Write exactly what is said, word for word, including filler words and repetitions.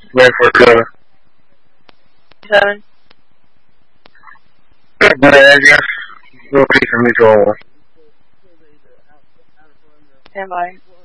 Wait for the Seven. good idea. No reason me to Stand by.